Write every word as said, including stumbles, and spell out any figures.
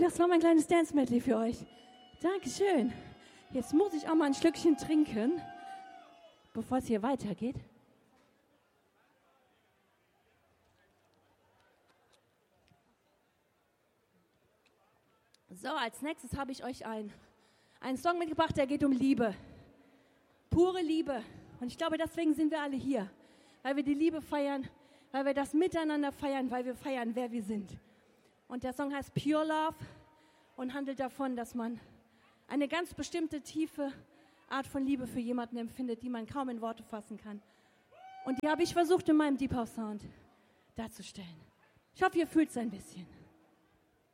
das war mein kleines Dance-Medley für euch. Dankeschön. Jetzt muss ich auch mal ein Schlückchen trinken, bevor es hier weitergeht. So, als nächstes habe ich euch ein, einen Song mitgebracht, der geht um Liebe. Pure Liebe. Und ich glaube, deswegen sind wir alle hier. Weil wir die Liebe feiern, weil wir das Miteinander feiern, weil wir feiern, wer wir sind. Und der Song heißt Pure Love und handelt davon, dass man eine ganz bestimmte tiefe Art von Liebe für jemanden empfindet, die man kaum in Worte fassen kann. Und die habe ich versucht in meinem Deep House Sound darzustellen. Ich hoffe, ihr fühlt es ein bisschen.